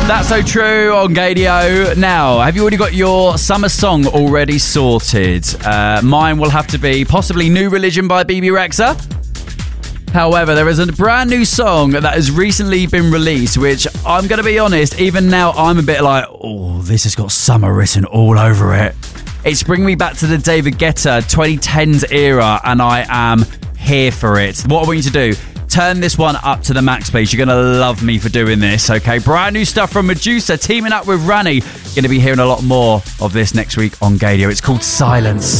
That's So True on Gadio. Now, have you already got your summer song already sorted? Mine will have to be possibly New Religion by BB Rexa. However, there is a brand new song that has recently been released, which I'm going to be honest, even now I'm a bit like, oh, this has got summer written all over it. It's bringing me back to the David Guetta 2010s era, and I am here for it. What I want you to do, turn this one up to the max, please. You're going to love me for doing this, okay? Brand new stuff from Medusa, teaming up with Rani. Going to be hearing a lot more of this next week on Gadio. It's called Silence.